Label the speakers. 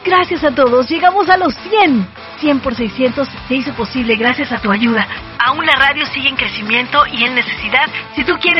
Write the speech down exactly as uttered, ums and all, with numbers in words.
Speaker 1: Gracias a todos, llegamos a los cien. cien por seiscientos se hizo posible gracias a tu ayuda. Aún la radio sigue en crecimiento y en necesidad. Si tú quieres